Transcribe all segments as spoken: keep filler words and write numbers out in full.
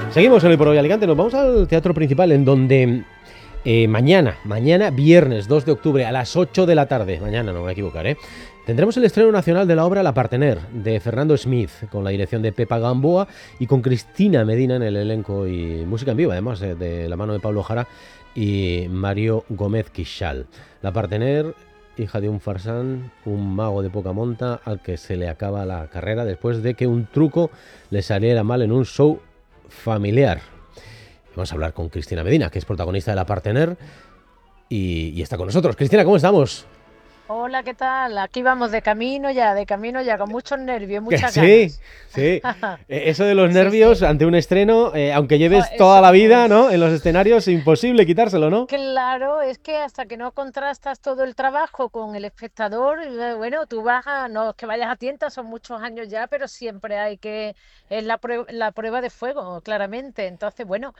Seguimos en el Por Hoy Alicante, nos vamos al Teatro Principal, en donde eh, mañana, mañana viernes dos de octubre a las ocho de la tarde, mañana no me voy a equivocar, ¿eh? Tendremos el estreno nacional de la obra La Partener, de Fernando Smith, con la dirección de Pepa Gamboa y con Cristina Medina en el elenco y música en vivo, además de, de la mano de Pablo Jara y Mario Gómez Quixal. La Partener, hija de un farsán, un mago de poca monta al que se le acaba la carrera después de que un truco le saliera mal en un show familiar. Vamos a hablar con Cristina Medina, que es protagonista de La Partener y, y está con nosotros. Cristina, ¿cómo estamos? Hola, ¿qué tal? Aquí vamos de camino ya, de camino ya, con muchos nervios, Que muchas sí, ganas. sí. Eh, Eso de los Sí, nervios sí. ante un estreno, eh, aunque Jo, lleves toda eso, la vida, ¿no? En uf. los escenarios, imposible quitárselo, ¿no? Claro, es que hasta que no contrastas todo el trabajo con el espectador, eh, bueno, tú vas a, no es que vayas a tientas, son muchos años ya, pero siempre hay que, es la prueba, la prueba de fuego, claramente. Entonces, bueno,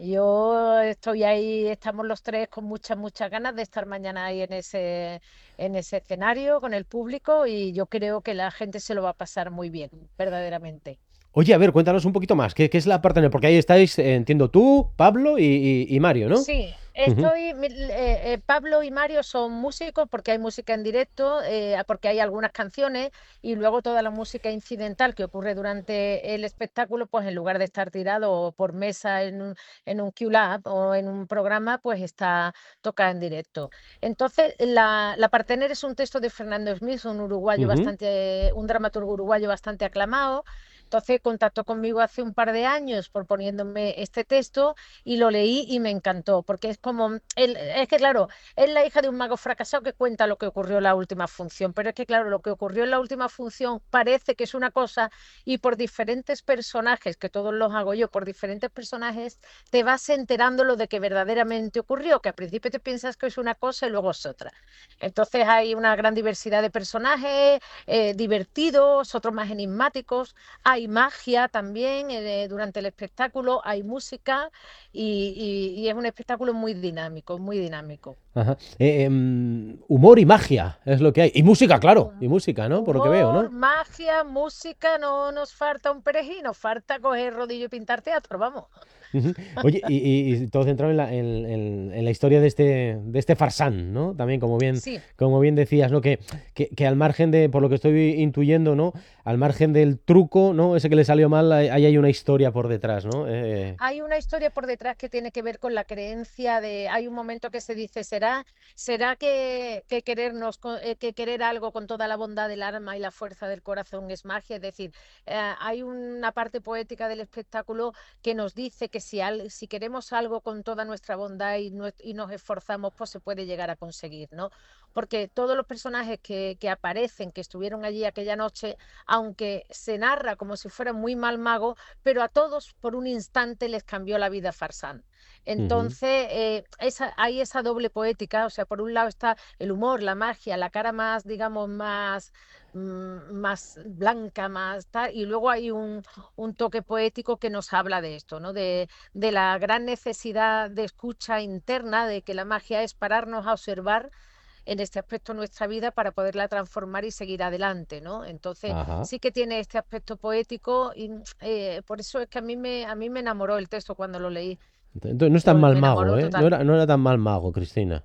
yo estoy ahí, estamos los tres con muchas, muchas ganas de estar mañana ahí en ese, en ese escenario con el público y yo creo que la gente se lo va a pasar muy bien, verdaderamente. Oye, a ver, cuéntanos un poquito más. ¿Qué, qué es La Partener? Porque ahí estáis, eh, entiendo, tú, Pablo y, y- y Mario, ¿no? Sí, Ujú. estoy, mi- eh, eh, Pablo y Mario son músicos porque hay música en directo, eh, porque hay algunas canciones y luego toda la música incidental que ocurre durante el espectáculo, pues en lugar de estar tirado por mesa en un, en un Q-Lab o en un programa, pues está tocada en directo. Entonces, la, la Partener es un texto de Fernando Smith, un uruguayo Ujú. bastante, un dramaturgo uruguayo bastante aclamado. Entonces contactó conmigo hace un par de años proponiéndome este texto y lo leí y me encantó, porque es como, él, es que claro, es la hija de un mago fracasado que cuenta lo que ocurrió en la última función, pero es que claro, lo que ocurrió en la última función parece que es una cosa y por diferentes personajes, que todos los hago yo, por diferentes personajes, te vas enterando lo de que verdaderamente ocurrió, que al principio te piensas que es una cosa y luego es otra. Entonces hay una gran diversidad de personajes, eh, divertidos, otros más enigmáticos, hay magia también eh, durante el espectáculo, hay música y, y- y es un espectáculo muy dinámico, muy dinámico. Ajá. Eh, em, humor y magia es lo que hay. Y música, claro. Y Hum- música, ¿no? Por lo que veo, Humor, ¿no? magia, música, no nos falta un perejil, nos falta coger rodillo y pintar teatro, vamos. Ujú. Oye, y, y- y todo centrado en la, en- en- en la historia de este, de este farsán, ¿no? También, como bien, Sí. como bien decías, ¿no? Que, que, que al margen de, por lo que estoy intuyendo, ¿no? Al margen del truco, ¿no? Ese que le salió mal, ahí ahí hay una historia por detrás, ¿no? Eh, Hay una historia por detrás que tiene que ver con la creencia de, hay un momento que se dice, ¿será, será que, que querernos, co- eh, que querer algo con toda la bondad del alma y la fuerza del corazón es magia? Es decir, eh, hay una parte poética del espectáculo que nos dice que si, al- si queremos algo con toda nuestra bondad y, nues- y nos esforzamos, pues se puede llegar a conseguir, ¿no? Porque todos los personajes que, que aparecen, que estuvieron allí aquella noche, aunque se narra como si fueran muy mal magos, pero a todos por un instante les cambió la vida Farsán. ujú. Entonces, eh, esa, hay esa doble poética, o sea, por un lado está el humor, la magia, la cara más, digamos, más, mm, más blanca, más tal, y luego hay un, un toque poético que nos habla de esto, ¿no? De, de la gran necesidad de escucha interna, de que la magia es pararnos a observar en este aspecto nuestra vida para poderla transformar y seguir adelante, ¿no? Entonces Ajá. sí que tiene este aspecto poético y eh, por eso es que a mí me, a mí me enamoró el texto cuando lo leí, Entonces no es tan Lo- mal me mago, enamoró ¿eh? No era, totalmente. no era tan mal mago, Cristina.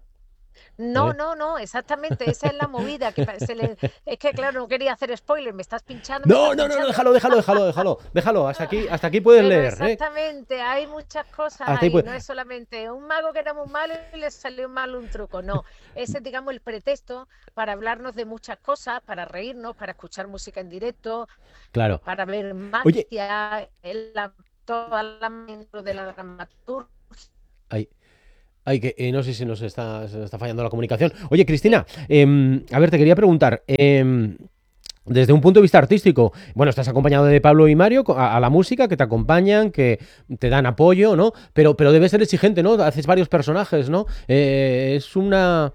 No, ¿Eh? no, no, exactamente, esa es la movida, que pa- se le, es que claro, no quería hacer spoiler, me estás pinchando, me No, estás no, no, no, pinchando. déjalo, déjalo, déjalo, déjalo, déjalo. Hasta aquí, hasta aquí puedes Pero leer, ¿eh? exactamente, hay muchas cosas Hasta ahí ahí, puedes. no es solamente un mago que era muy malo y le salió mal un truco, no, ese es, digamos, el pretexto para hablarnos de muchas cosas, para reírnos, para escuchar música en directo, Claro. para ver Oye, magia, el, la, toda la dentro de la dramaturgia. ahí. Ay, que eh, no sé si nos está, se nos está fallando la comunicación. Oye, Sí, Cristina, em, a ver, te quería preguntar, em, desde un punto de vista artístico, bueno, estás acompañado de Pablo y Mario co- a, a la música, que te acompañan, que te dan apoyo, ¿no? Pero, pero debe ser exigente, ¿no? Haces varios personajes, ¿no? Eh, es una...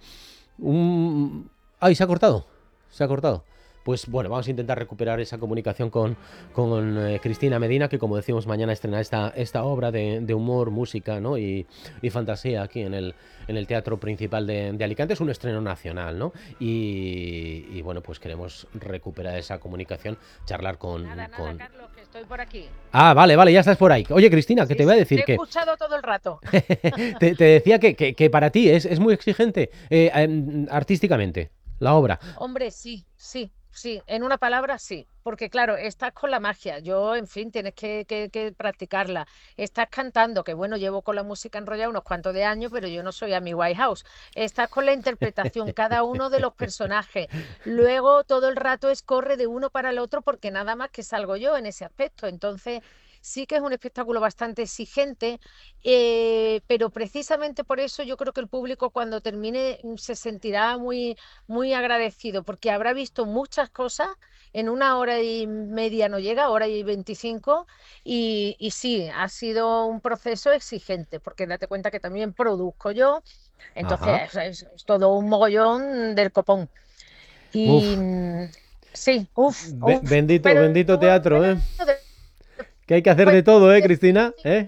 un- Ay, se ha cortado, se ha cortado. Pues bueno, vamos a intentar recuperar esa comunicación con, con eh, Cristina Medina, que como decimos mañana estrena esta, esta obra de, de humor, música, ¿no? y, y fantasía aquí en el, en el Teatro Principal de, de Alicante. Es un estreno nacional, ¿no? Y, y bueno, pues queremos recuperar esa comunicación, charlar con, nada, nada, con Carlos, que estoy por aquí. Ah, vale, vale, ya estás por ahí. Oye, Cristina, que Sí, te voy a sí, te decir he que escuchado todo el rato. te, te decía que, que- que para ti es, es muy exigente eh, em, artísticamente la obra. Hombre, sí, sí, sí, en una palabra sí, porque claro, estás con la magia, yo, en fin, tienes que, que- que practicarla. Estás cantando, que bueno, llevo con la música enrollada unos cuantos de años, pero yo no soy Amy Whitehouse. Estás con la interpretación, cada uno de los personajes. Luego todo el rato es corre de uno para el otro porque nada más que salgo yo en ese aspecto. Entonces, sí que es un espectáculo bastante exigente, eh, pero precisamente por eso yo creo que el público cuando termine mm, se sentirá muy muy agradecido porque habrá visto muchas cosas en una hora y media, no llega, hora y veinticinco, y, y sí, ha sido un proceso exigente, porque date cuenta que también produzco yo, Ajá. entonces es, es todo un mogollón del copón. Y Uf, mm, sí, uff, be- uff, bendito, pero bendito teatro, bueno, ¿eh? Que hay que hacer después de todo, ¿eh, de- Cristina? ¿Eh?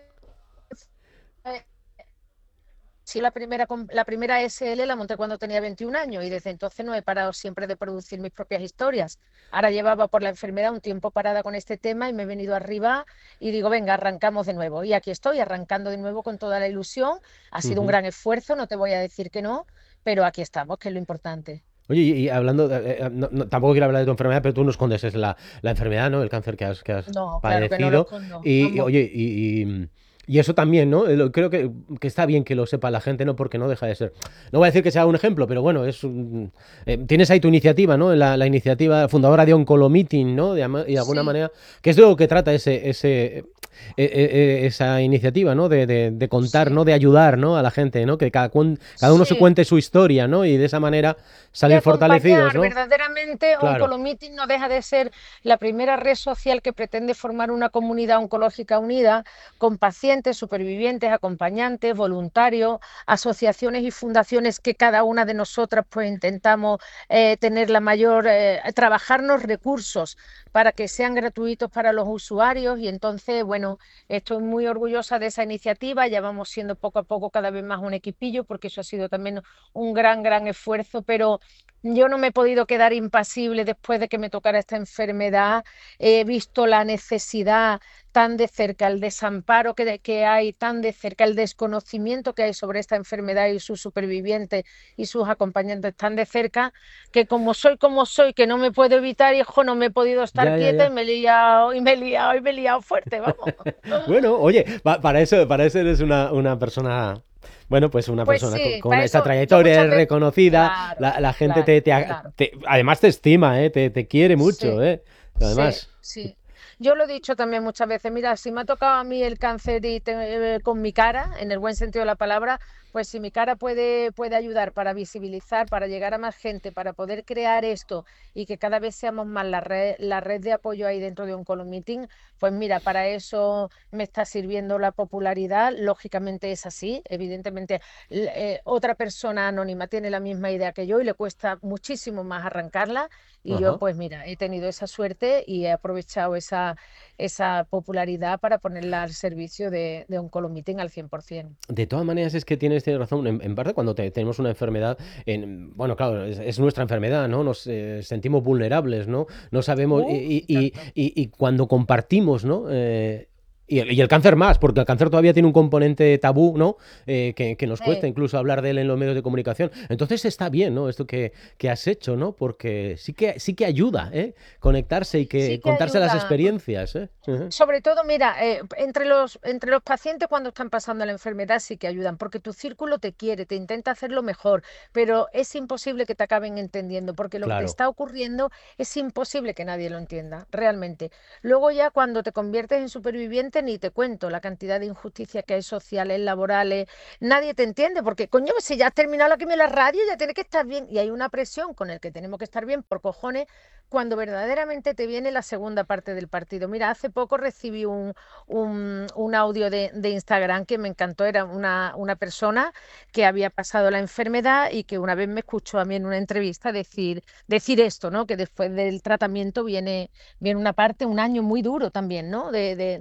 Sí, la primera, com- la primera S L la monté cuando tenía veintiún años y desde entonces no he parado siempre de producir mis propias historias. Ahora llevaba por la enfermedad un tiempo parada con este tema y me he venido arriba y digo, venga, arrancamos de nuevo. Y aquí estoy, arrancando de nuevo con toda la ilusión. Ha sido un Ujú. gran esfuerzo, no te voy a decir que no, pero aquí estamos, que es lo importante. Oye, y, y hablando, de- eh, no- no- tampoco quiero hablar de tu enfermedad, pero tú no escondes es la, la enfermedad, ¿no? El cáncer que has, que has No, claro que no lo padecido. escondo. Y, y, Vamos. oye, y, y- y eso también, ¿no? Eh, lo- Creo que, que está bien que lo sepa la gente, ¿no? Porque no deja de ser. No voy a decir que sea un ejemplo, pero bueno, es un- eh, tienes ahí tu iniciativa, ¿no? La, la iniciativa fundadora de Oncolomeeting, ¿no? De, ama- y de alguna Sí, manera, que es de lo que trata ese, ese, eh, eh, eh, esa iniciativa, ¿no? De, de- de contar, sí, ¿no? De ayudar, ¿no? A la gente, ¿no? Que cada, cuen- cada uno se sí. cuente su historia, ¿no? Y de esa manera Y salir fortalecidos, acompañar, ¿no? verdaderamente, Claro. Oncolomeeting no deja de ser la primera red social que pretende formar una comunidad oncológica unida con pacientes, supervivientes, acompañantes, voluntarios, asociaciones y fundaciones que cada una de nosotras pues intentamos eh, tener la mayor, eh, trabajarnos recursos para que sean gratuitos para los usuarios y entonces, bueno, estoy muy orgullosa de esa iniciativa, ya vamos siendo poco a poco cada vez más un equipillo porque eso ha sido también un gran, gran esfuerzo, pero yo no me he podido quedar impasible después de que me tocara esta enfermedad. He visto la necesidad tan de cerca, el desamparo que, que hay tan de cerca, el desconocimiento que hay sobre esta enfermedad y sus supervivientes y sus acompañantes tan de cerca, que como soy como soy, que no me puedo evitar, hijo, no me he podido estar Ya, ya, quieta y ya. me he liado, y me he liado, y me he liado fuerte, vamos. Bueno, oye, pa- para eso, para eso eres una, una persona, bueno, pues una Pues persona con, sí, con para esa eso yo trayectoria muchas eres veces, reconocida, claro, la, la gente claro, te, te, a- claro. te- además te estima, ¿eh? Te, te quiere mucho, Sí, ¿eh? sí, Además, sí. Yo lo he dicho también muchas veces, mira, si me ha tocado a mí el cáncer y te- eh, con mi cara, en el buen sentido de la palabra, pues si mi cara puede, puede ayudar para visibilizar, para llegar a más gente, para poder crear esto y que cada vez seamos más la red, la red de apoyo ahí dentro de un Colo Meeting, pues mira, para eso me está sirviendo la popularidad. Lógicamente es así, evidentemente l- eh, otra persona anónima tiene la misma idea que yo y le cuesta muchísimo más arrancarla y yo, ajá. pues mira, he tenido esa suerte y he aprovechado esa, esa popularidad para ponerla al servicio de, de Oncolomeeting al cien por ciento. De todas maneras, es que tienes, tienes razón. En, en parte, cuando te- tenemos una enfermedad, en, bueno, claro, es, es nuestra enfermedad, ¿no? Nos eh, sentimos vulnerables, ¿no? No sabemos. Y, Uh, y- y y- tanto. y- y cuando compartimos, ¿no? Eh, y el, y el cáncer más, porque el cáncer todavía tiene un componente tabú, ¿no? Eh, que, que nos cuesta Eh, incluso hablar de él en los medios de comunicación. Entonces está bien, ¿no? Esto que, que has hecho, ¿no? Porque sí que, sí que ayuda, ¿eh? Conectarse y que sí que contarse las ayuda. experiencias, ¿eh? Ujú. Sobre todo, mira, eh, entre los, entre los pacientes cuando están pasando la enfermedad sí que ayudan, porque tu círculo te quiere, te intenta hacerlo mejor, pero es imposible que te acaben entendiendo, porque lo que te Claro. está ocurriendo es imposible que nadie lo entienda, realmente. Luego ya cuando te conviertes en superviviente, ni te cuento la cantidad de injusticias que hay sociales, laborales, nadie te entiende, porque coño, si ya has terminado la quimio en la radio, ya tienes que estar bien, y hay una presión con el que tenemos que estar bien por cojones cuando verdaderamente te viene la segunda parte del partido. Mira, hace poco recibí un, un, un audio de, de, Instagram que me encantó, era una, una persona que había pasado la enfermedad y que una vez me escuchó a mí en una entrevista decir, decir esto, ¿no? Que después del tratamiento viene, viene una parte, un año muy duro también, ¿no? De, de, de reconocimiento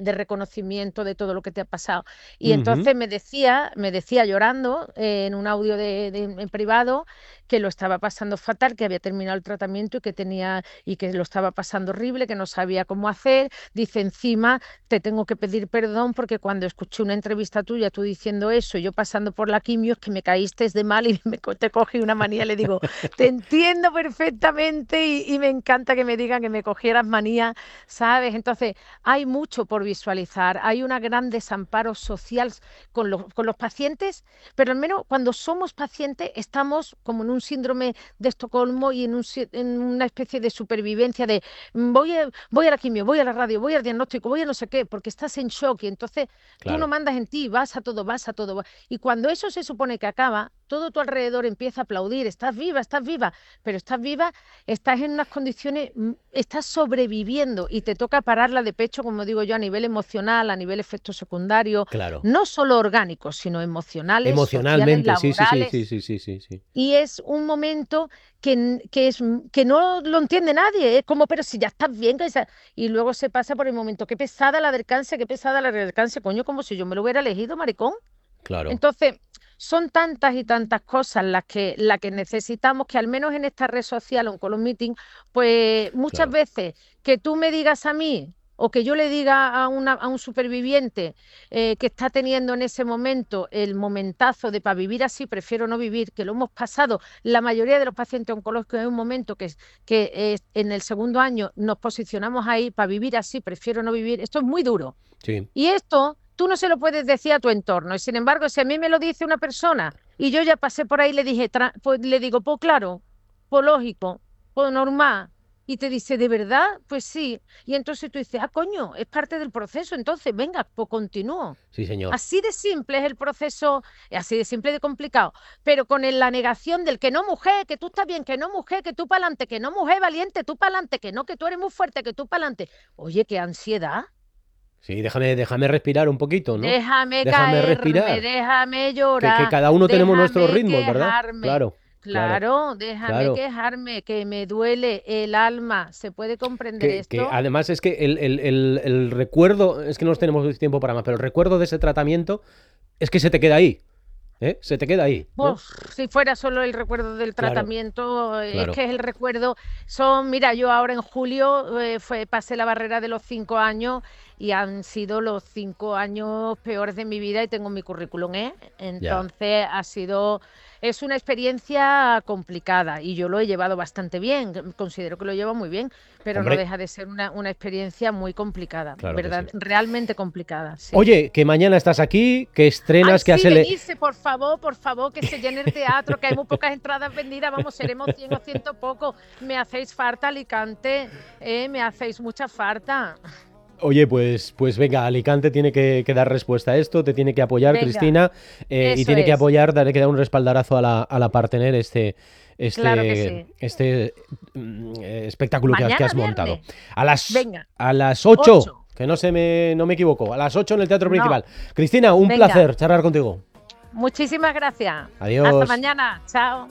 conocimiento de todo lo que te ha pasado. Y Ujú. entonces me decía, me decía llorando eh, en un audio de, de- en privado que lo estaba pasando fatal, que había terminado el tratamiento y que tenía y que lo estaba pasando horrible, que no sabía cómo hacer. Dice, encima te tengo que pedir perdón porque cuando escuché una entrevista tuya, tú diciendo eso, y yo pasando por la quimio, es que me caíste de mal y me, co- te cogí una manía. Le digo, te entiendo perfectamente y, y me encanta que me digan que me cogieras manía, ¿sabes? Entonces, hay mucho por visualizar, hay un gran desamparo social con los, con los pacientes, pero al menos cuando somos pacientes estamos como en un síndrome de Estocolmo y en, un, si- en una especie de supervivencia de mm, voy a, voy a la quimio, voy a la radio, voy al diagnóstico, voy a no sé qué, porque estás en shock y entonces tú no Claro. mandas en ti, vas a todo, vas a todo. va- Y cuando eso se supone que acaba, todo tu alrededor empieza a aplaudir, estás viva, estás viva, pero estás viva, estás en unas condiciones, mm, estás sobreviviendo y te toca pararla de pecho, como digo yo, a nivel emocional, a nivel efectos secundarios, Claro. no solo orgánicos, sino emocionales, sociales, Emocionalmente, sí, sí, sí, sí, laborales. sí, sí, sí, sí. Y es un momento que, n- que, es, m- que no lo entiende nadie. Es como, pero si ya estás bien. Que esa-". Y luego se pasa por el momento, qué pesada la del cáncer, qué pesada la del cáncer, coño, como si yo me lo hubiera elegido, maricón. Claro. Entonces, son tantas y tantas cosas las que, las que necesitamos que al menos en esta red social, Oncolog Meeting, pues muchas Claro. veces que tú me digas a mí o que yo le diga a, una, a un superviviente eh, que está teniendo en ese momento el momentazo de para vivir así, prefiero no vivir, que lo hemos pasado, la mayoría de los pacientes oncológicos en un momento que, es- que es- en el segundo año nos posicionamos ahí, para vivir así, prefiero no vivir, esto es muy duro. Sí. Y esto tú no se lo puedes decir a tu entorno. Y sin embargo, si a mí me lo dice una persona y yo ya pasé por ahí, le dije, tra- pues le digo, pues claro, pues lógico, pues normal. Y te dice, ¿de verdad? Pues sí. Y entonces tú dices, ah, coño, es parte del proceso. Entonces, venga, pues continúo. Sí, señor. Así de simple es el proceso, así de simple y de complicado. Pero con el- la negación del que no, mujer, que tú estás bien, que no, mujer, que tú para adelante, que no, mujer, valiente, tú para adelante, que no, que tú eres muy fuerte, que tú para adelante. Oye, qué ansiedad. Sí, déjame, déjame respirar un poquito, ¿no? Déjame Déjame caerme, respirar. déjame Que, que llorar, cada uno tenemos nuestros déjame ritmos, ¿verdad? quejarme. Claro, claro, Claro, déjame claro. quejarme, que me duele el alma. ¿Se puede comprender Que, que esto? además es que el, el- el- el recuerdo, es que no tenemos tiempo para más, pero el recuerdo de ese tratamiento es que se te queda ahí, ¿eh? Se te queda ahí, ¿no? Uf, si fuera solo el recuerdo del Claro, tratamiento, eh, es claro. que es el recuerdo, son, mira, yo ahora en julio eh, fue, pasé la barrera de los cinco años y han sido los cinco años peores de mi vida y tengo mi currículum, ¿eh? Ya. Entonces ha sido, es una experiencia complicada y yo lo he llevado bastante bien, considero que lo llevo muy bien, pero no Hombre, deja de ser una, una experiencia muy complicada, claro que ¿verdad? sí. Realmente complicada, sí. Oye, que mañana estás aquí, que Ay, estrenas, que has sí, ele- venirse, por favor, por favor, que se llene el teatro, que hay muy pocas entradas vendidas, vamos, seremos cien o ciento poco. Me hacéis falta, Alicante, eh, me hacéis mucha falta. Oye, pues, pues venga, Alicante tiene que, que dar respuesta a esto, te tiene que apoyar, Venga, Cristina, eh, y eso tiene que es, apoyar, darle que dar un respaldarazo a la, a la partener este, claro que este, sí. este mm, eh, espectáculo que has, que Mañana has montado. viernes, A las, venga, a las ocho, ocho, que no se me, no me equivoco, a las ocho en el Teatro no, Principal. Cristina, un venga, placer charlar contigo. muchísimas gracias. Hasta Adiós. mañana, chao.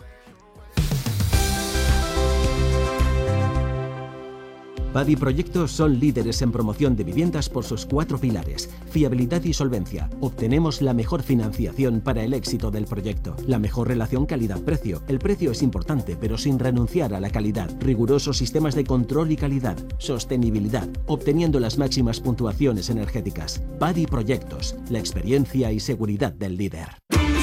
Padi Proyectos son líderes en promoción de viviendas por sus cuatro pilares: fiabilidad y solvencia. Obtenemos la mejor financiación para el éxito del proyecto. La mejor relación calidad-precio. El precio es importante, pero sin renunciar a la calidad. Rigurosos sistemas de control y calidad. Sostenibilidad, obteniendo las máximas puntuaciones energéticas. Padi Proyectos, la experiencia y seguridad del líder.